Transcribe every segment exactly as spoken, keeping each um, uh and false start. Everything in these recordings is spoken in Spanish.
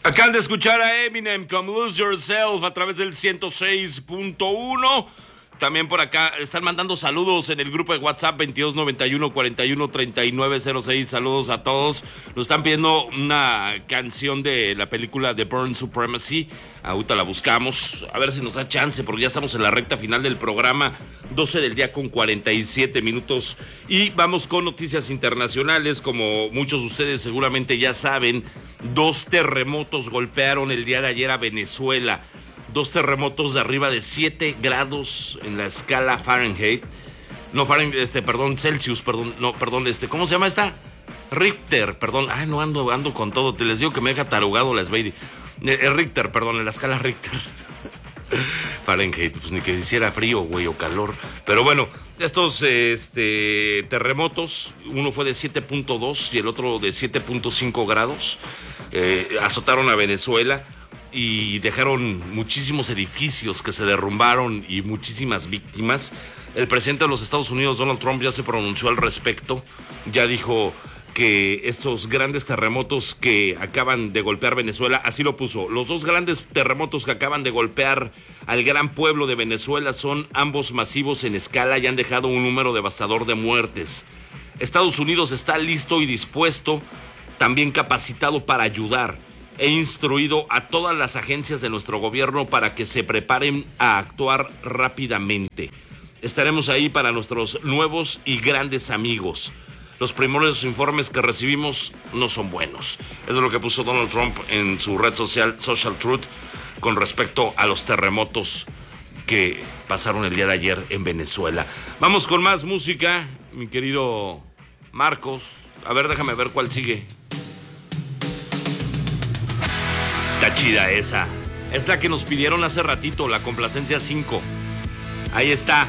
Acaban de escuchar a Eminem con Lose Yourself a través del ciento seis punto uno. También por acá están mandando saludos en el grupo de WhatsApp veintidós noventa y uno cuarenta y uno treinta y nueve cero seis. Saludos a todos. Nos están pidiendo una canción de la película The Bourne Supremacy. Ahorita la buscamos. A ver si nos da chance porque ya estamos en la recta final del programa. doce del día con cuarenta y siete minutos. Y vamos con noticias internacionales. Como muchos de ustedes seguramente ya saben, dos terremotos golpearon el día de ayer a Venezuela. Dos terremotos de arriba de siete grados en la escala Fahrenheit. No, Fahrenheit, este, perdón, Celsius, perdón, no, perdón, este, ¿cómo se llama esta? Richter, perdón. Ay, no, ando, ando con todo. Te les digo que me deja tarugado la Spidey. Eh, Richter, perdón, en la escala Richter. Fahrenheit, pues ni que hiciera frío, güey, o calor. Pero bueno, estos este, terremotos, uno fue de siete punto dos y el otro de siete punto cinco grados, eh, azotaron a Venezuela y dejaron muchísimos edificios que se derrumbaron y muchísimas víctimas. El presidente de los Estados Unidos, Donald Trump, ya se pronunció al respecto. Ya dijo que estos grandes terremotos que acaban de golpear Venezuela, así lo puso, los dos grandes terremotos que acaban de golpear al gran pueblo de Venezuela son ambos masivos en escala y han dejado un número devastador de muertes. Estados Unidos está listo y dispuesto, también capacitado para ayudar. He instruido a todas las agencias de nuestro gobierno para que se preparen a actuar rápidamente. Estaremos ahí para nuestros nuevos y grandes amigos. Los primeros informes que recibimos no son buenos. Eso es lo que puso Donald Trump en su red social Social Truth con respecto a los terremotos que pasaron el día de ayer en Venezuela. Vamos con más música, mi querido Marcos. A ver, déjame ver cuál sigue. Está chida esa. Es la que nos pidieron hace ratito, la complacencia cinco. Ahí está.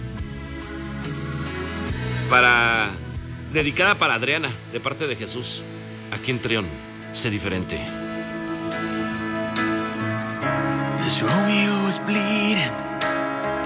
Para... Dedicada para Adriana, de parte de Jesús. Aquí en Trión, sé diferente. This Romeo is bleeding.